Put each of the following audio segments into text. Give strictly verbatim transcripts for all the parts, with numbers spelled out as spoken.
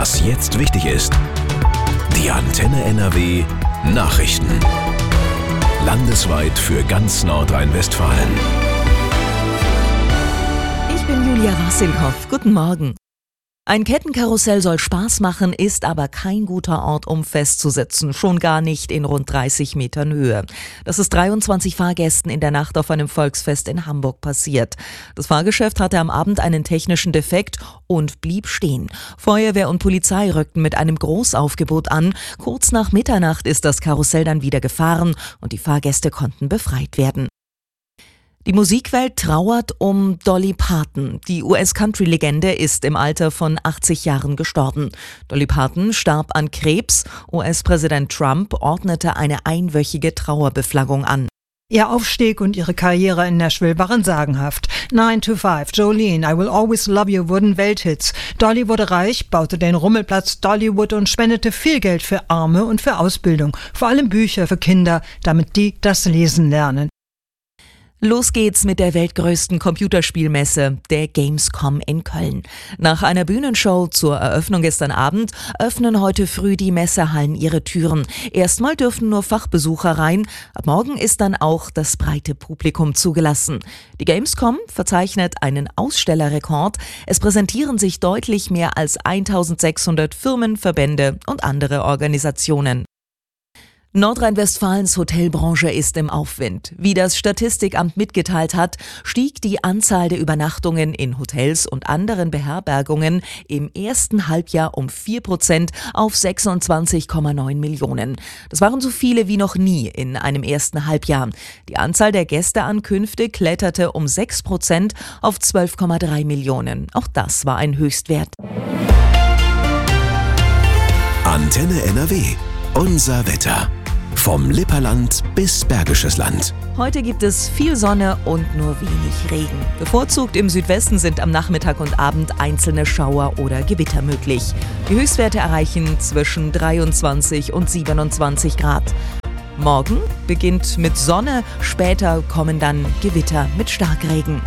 Was jetzt wichtig ist. Die Antenne N R W Nachrichten. Landesweit für ganz Nordrhein-Westfalen. Ich bin Julia Wassilkow. Guten Morgen. Ein Kettenkarussell soll Spaß machen, ist aber kein guter Ort, um festzusitzen, schon gar nicht in rund dreißig Metern Höhe. Das ist dreiundzwanzig Fahrgästen in der Nacht auf einem Volksfest in Hamburg passiert. Das Fahrgeschäft hatte am Abend einen technischen Defekt und blieb stehen. Feuerwehr und Polizei rückten mit einem Großaufgebot an. Kurz nach Mitternacht ist das Karussell dann wieder gefahren und die Fahrgäste konnten befreit werden. Die Musikwelt trauert um Dolly Parton. Die U S-Country-Legende ist im Alter von achtzig Jahren gestorben. Dolly Parton starb an Krebs. U S-Präsident Trump ordnete eine einwöchige Trauerbeflaggung an. Ihr Aufstieg und ihre Karriere in Nashville waren sagenhaft. nine to five, Jolene, I Will Always Love You wurden Welthits. Dolly wurde reich, baute den Rummelplatz Dollywood und spendete viel Geld für Arme und für Ausbildung. Vor allem Bücher für Kinder, damit die das Lesen lernen. Los geht's mit der weltgrößten Computerspielmesse, der Gamescom in Köln. Nach einer Bühnenshow zur Eröffnung gestern Abend öffnen heute früh die Messehallen ihre Türen. Erstmal dürfen nur Fachbesucher rein, ab morgen ist dann auch das breite Publikum zugelassen. Die Gamescom verzeichnet einen Ausstellerrekord. Es präsentieren sich deutlich mehr als eintausendsechshundert Firmen, Verbände und andere Organisationen. Nordrhein-Westfalens Hotelbranche ist im Aufwind. Wie das Statistikamt mitgeteilt hat, stieg die Anzahl der Übernachtungen in Hotels und anderen Beherbergungen im ersten Halbjahr um vier Prozent auf sechsundzwanzig Komma neun Millionen. Das waren so viele wie noch nie in einem ersten Halbjahr. Die Anzahl der Gästeankünfte kletterte um sechs Prozent auf zwölf Komma drei Millionen. Auch das war ein Höchstwert. Antenne N R W. Unser Wetter. Vom Lipperland bis Bergisches Land. Heute gibt es viel Sonne und nur wenig Regen. Bevorzugt im Südwesten sind am Nachmittag und Abend einzelne Schauer oder Gewitter möglich. Die Höchstwerte erreichen zwischen dreiundzwanzig und siebenundzwanzig Grad. Morgen beginnt mit Sonne, später kommen dann Gewitter mit Starkregen.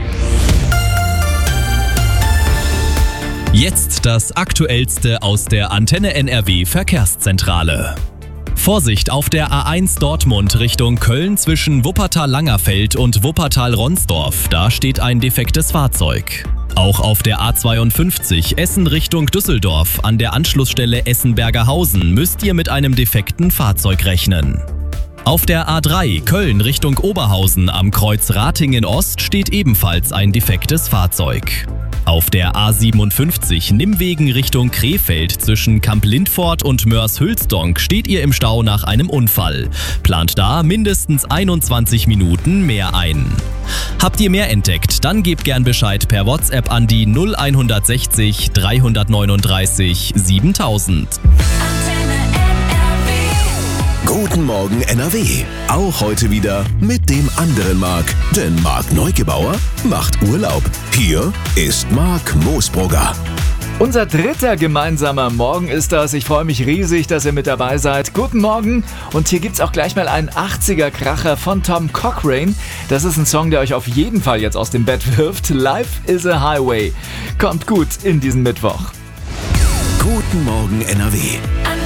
Jetzt das Aktuellste aus der Antenne N R W Verkehrszentrale. Vorsicht auf der A eins Dortmund Richtung Köln zwischen Wuppertal-Langerfeld und Wuppertal-Ronsdorf. Da steht ein defektes Fahrzeug. Auch auf der A zweiundfünfzig Essen Richtung Düsseldorf an der Anschlussstelle Essen-Bergerhausen müsst ihr mit einem defekten Fahrzeug rechnen. Auf der A drei Köln Richtung Oberhausen am Kreuz Ratingen Ost steht ebenfalls ein defektes Fahrzeug. Auf der A siebenundfünfzig Nimwegen Richtung Krefeld zwischen Kamp-Lindfort und Mörs-Hülsdonk steht ihr im Stau nach einem Unfall. Plant da mindestens einundzwanzig Minuten mehr ein. Habt ihr mehr entdeckt, dann gebt gern Bescheid per WhatsApp an die null hundertsechzig dreihundertneununddreißig siebentausend. Guten Morgen N R W. Auch heute wieder mit dem anderen Marc. Denn Marc Neugebauer macht Urlaub. Hier ist Marc Moosbrugger. Unser dritter gemeinsamer Morgen ist das. Ich freue mich riesig, dass ihr mit dabei seid. Guten Morgen. Und hier gibt's auch gleich mal einen achtziger-Kracher von Tom Cochrane. Das ist ein Song, der euch auf jeden Fall jetzt aus dem Bett wirft. Life is a Highway. Kommt gut in diesen Mittwoch. Guten Morgen N R W.